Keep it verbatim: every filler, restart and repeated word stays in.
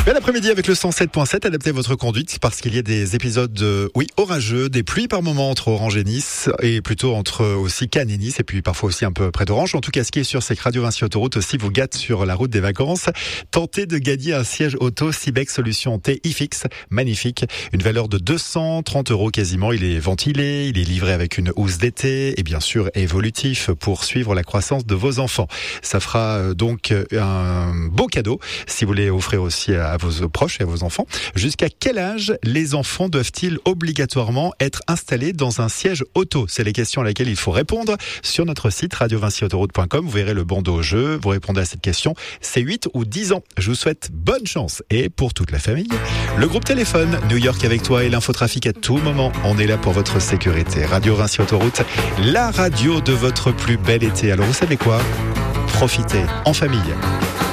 Bel après-midi avec le cent sept point sept, adaptez votre conduite parce qu'il y a des épisodes, euh, oui, orageux, des pluies par moment entre Orange et Nice et plutôt entre aussi Cannes et Nice et puis parfois aussi un peu près d'Orange. En tout cas, ce qui est sûr, c'est que Radio Vinci Autoroute aussi vous gâte sur la route des vacances. Tentez de gagner un siège auto Cybex Solution T iFix, magnifique, une valeur de deux cent trente euros quasiment. Il est ventilé, il est livré avec une housse d'été et bien sûr évolutif pour suivre la croissance de vos enfants. Ça fera donc un beau cadeau si vous voulez offrir aussi à à vos proches et à vos enfants. Jusqu'à quel âge les enfants doivent-ils obligatoirement être installés dans un siège auto? C'est les questions à laquelle il faut répondre sur notre site radio vinci autoroute point com. Vous verrez le bandeau au jeu. Vous répondez à cette question. C'est huit ou dix ans. Je vous souhaite bonne chance et pour toute la famille. Le groupe téléphone, New York avec toi et l'infotrafic à tout moment. On est là pour votre sécurité. Radio Vinci Autoroute, la radio de votre plus bel été. Alors vous savez quoi? Profitez en famille.